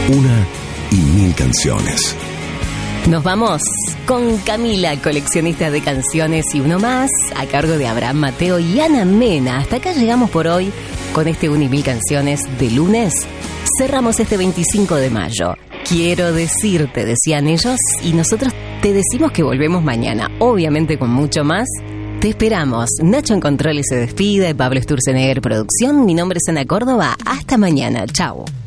Una y mil canciones. Nos vamos con Camila, coleccionista de canciones y uno más, a cargo de Abraham Mateo y Ana Mena. Hasta acá llegamos por hoy con este 1 y 1000 canciones de lunes. Cerramos este 25 de mayo. Quiero decirte, decían ellos, y nosotros te decimos que volvemos mañana, obviamente con mucho más. Te esperamos. Nacho en Controles se despide, Pablo Sturzenegger producción. Mi nombre es Ana Córdoba. Hasta mañana. Chau.